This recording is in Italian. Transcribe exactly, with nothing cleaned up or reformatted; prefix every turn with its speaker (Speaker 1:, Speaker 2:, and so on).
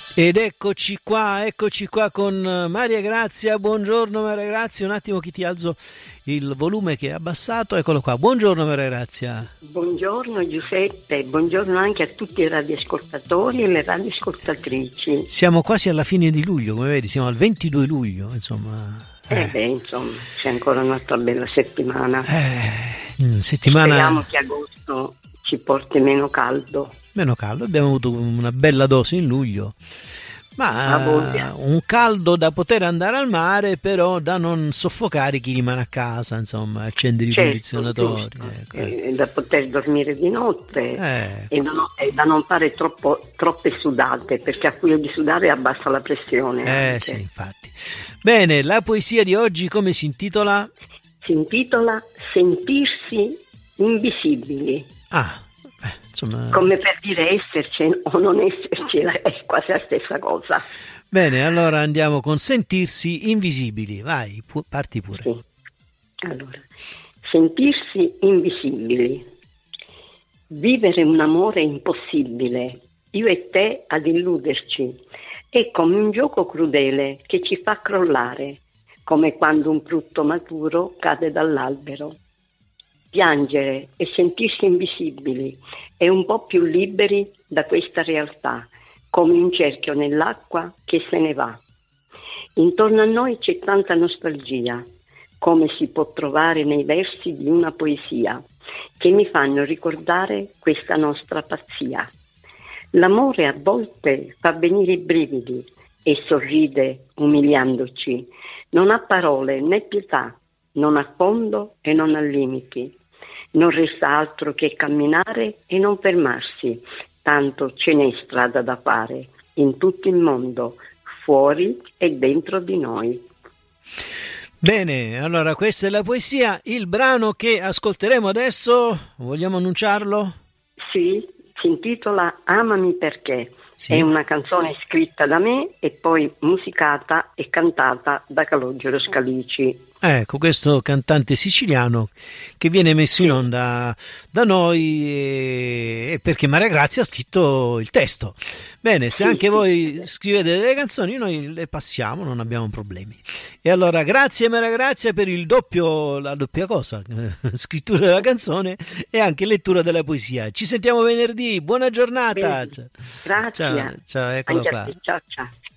Speaker 1: Ed eccoci qua, eccoci qua con Maria Grazia. Buongiorno Maria Grazia, un attimo che ti alzo il volume che è abbassato, eccolo qua. Buongiorno Maria Grazia.
Speaker 2: Buongiorno Giuseppe, buongiorno anche a tutti i radioascoltatori e le radioascoltatrici.
Speaker 1: Siamo quasi alla fine di luglio, come vedi, siamo al ventidue luglio, insomma.
Speaker 2: Eh, eh beh, insomma, c'è ancora un'altra bella settimana.
Speaker 1: Eh, settimana...
Speaker 2: Speriamo che agosto ci porti meno caldo.
Speaker 1: Meno caldo, abbiamo avuto una bella dose in luglio, ma un caldo da poter andare al mare, però da non soffocare chi rimane a casa, insomma, accendere
Speaker 2: certo,
Speaker 1: i condizionatori. Ecco.
Speaker 2: Eh, da poter dormire di notte
Speaker 1: eh.
Speaker 2: e, da no, e da non fare troppo, troppe sudate, perché a cui di sudare abbassa la pressione.
Speaker 1: Eh
Speaker 2: anche.
Speaker 1: sì, infatti. Bene, la poesia di oggi come si intitola?
Speaker 2: Si intitola Sentirsi invisibili.
Speaker 1: Ah, beh, insomma...
Speaker 2: Come per dire esserci o non esserci, è quasi la stessa cosa.
Speaker 1: Bene, allora andiamo con sentirsi invisibili. Vai, pu- parti pure.
Speaker 2: Sì. Allora, sentirsi invisibili. Vivere un amore impossibile, io e te ad illuderci, è come un gioco crudele che ci fa crollare, come quando un frutto maturo cade dall'albero. Piangere e sentirsi invisibili e un po' più liberi da questa realtà, come un cerchio nell'acqua che se ne va. Intorno a noi c'è tanta nostalgia, come si può trovare nei versi di una poesia, che mi fanno ricordare questa nostra pazzia. L'amore a volte fa venire i brividi e sorride umiliandoci, non ha parole né pietà, non ha fondo e non ha limiti. Non resta altro che camminare e non fermarsi, tanto ce n'è strada da fare in tutto il mondo, fuori e dentro di noi.
Speaker 1: Bene, allora questa è la poesia. Il brano che ascolteremo adesso, vogliamo annunciarlo?
Speaker 2: Sì, si intitola Amami perché.
Speaker 1: Sì.
Speaker 2: È una canzone scritta da me e poi musicata e cantata da Calogero Scalici.
Speaker 1: Ecco, questo cantante siciliano che viene messo in onda da noi e, e perché Maria Grazia ha scritto il testo. Bene, se anche voi scrivete delle canzoni noi le passiamo, non abbiamo problemi. E allora grazie Maria Grazia per il doppio, la doppia cosa, scrittura della canzone e anche lettura della poesia. Ci sentiamo venerdì, buona giornata.
Speaker 2: Grazie.
Speaker 1: Ciao, ciao, eccola qua.
Speaker 2: Ciao, ciao.